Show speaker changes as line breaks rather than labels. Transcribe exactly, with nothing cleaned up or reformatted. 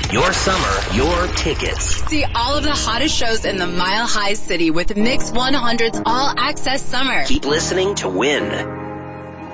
Your summer, your tickets.
See all of the hottest shows in the Mile High City with Mix one hundred's All Access Summer.
Keep listening to win.